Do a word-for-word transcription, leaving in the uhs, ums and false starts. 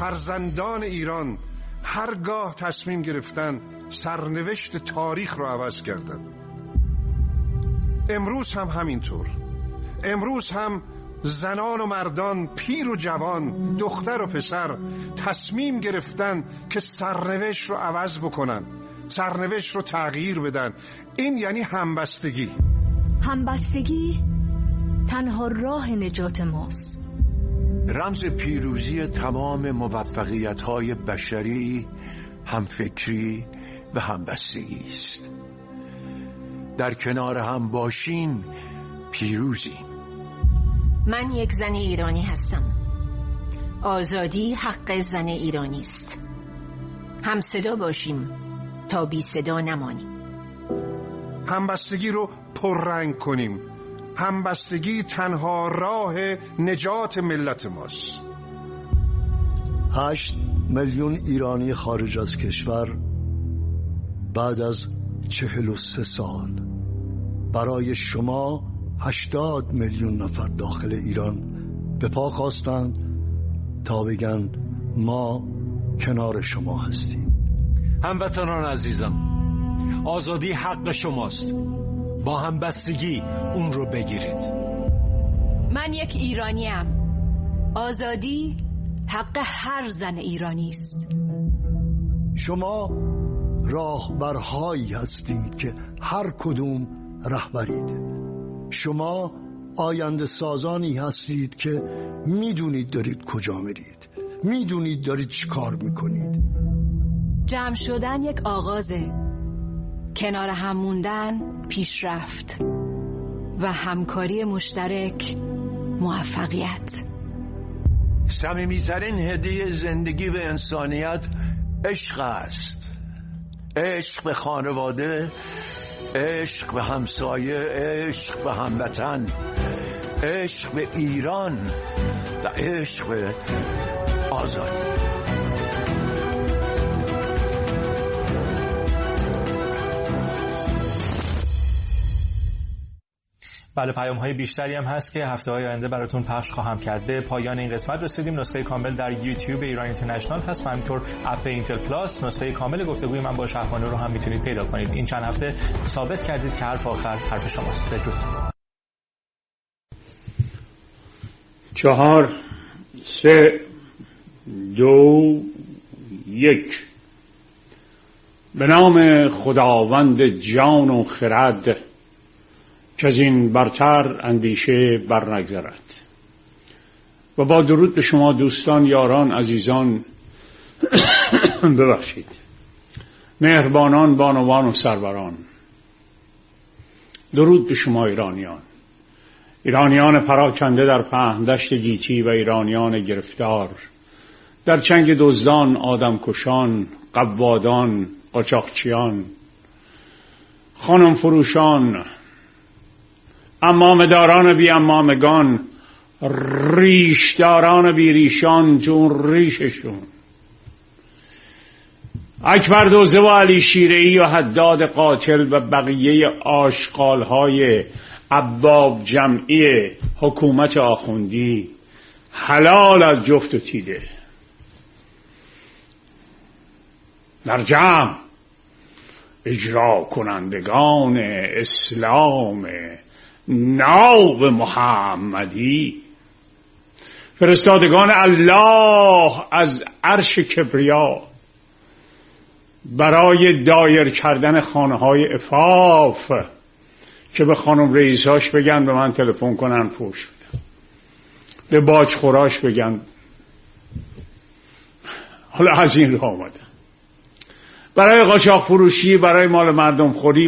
فرزندان ایران هرگاه تصمیم گرفتن سرنوشت تاریخ رو عوض کردن. امروز هم همینطور. امروز هم زنان و مردان، پیر و جوان، دختر و پسر تصمیم گرفتن که سرنوشت رو عوض بکنن، سرنوشت رو تغییر بدن. این یعنی همبستگی. همبستگی تنها راه نجات ماست. رمز پیروزی تمام موفقیت‌های بشری همفکری و همبستگی است. در کنار هم باشین پیروزیم. من یک زن ایرانی هستم. آزادی حق زن ایرانی است. هم صدا باشیم تا بی صدا نمانیم. همبستگی رو پررنگ کنیم. همبستگی تنها راه نجات ملت ماست. هشت میلیون ایرانی خارج از کشور بعد از چهل و سه سال برای شما هشتاد میلیون نفر داخل ایران به پا خواستند تا بگن ما کنار شما هستیم. هموطنان عزیزم، آزادی حق شماست. با همبستگی اون رو بگیرید. من یک ایرانیم. آزادی حق هر زن ایرانی است. شما راهبرهایی هستید که هر کدوم رهبرید. شما آینده سازانی هستید که میدونید دارید کجا میرید، میدونید دارید چی کار میکنید. جمع شدن یک آغازه، کنار هم موندن پیشرفت و همکاری مشترک موفقیت. صمیمی‌ترین هدیه زندگی به انسانیت عشق است. عشق به خانواده، عشق به همسایه، عشق به هموطن، عشق به ایران و عشق به آزادی. بله، پیام‌های بیشتری هم هست که هفته‌های آینده براتون پخش خواهم کرد. به پایان این قسمت رسیدیم. نسخه کامل در یوتیوب ایران اینترنشنال هست و همینطور اپ اینتل پلاس. نسخه کامل گفتگوی من با شهبانو رو هم میتونید پیدا کنید. این چند هفته ثابت کردید که حرف آخر حرف شماست. بدرود. چهار سه دو یک. به نام خداوند جان و خرد که از این برتر اندیشه بر نگذرد. و با درود به شما دوستان، یاران، عزیزان، ببخشید، مهربانان، بانوان و سروران، درود به شما ایرانیان، ایرانیان پراکنده در پهندشت گیتی و ایرانیان گرفتار در چنگ دزدان، آدمکشان، قوادان، قاچاقچیان، خانم فروشان، امام داران بی امامگان، ریش داران بی ریشان جون ریششون، اکبر دوزه و علی شیره‌ای و حداد قاتل و بقیه آشغال‌های ابواب جمعی حکومت آخوندی، حلال از جفت و تیده. در جمع اجرا کنندگان اسلام ناب محمدی، فرستادگان الله از عرش کبریا برای دایر کردن خانه های عفاف که به خانم رئیساش بگن به من تلفن کنن پوش بدم، به باج خوراش بگن. حالا از این راه آمدن برای قاچاق فروشی، برای مال مردم خوری،